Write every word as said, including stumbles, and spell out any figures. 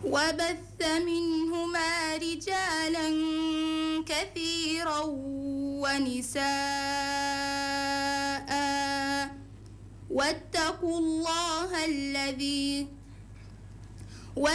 وبث منهما رجالا كثيرا ونساء واتقوا الله الذي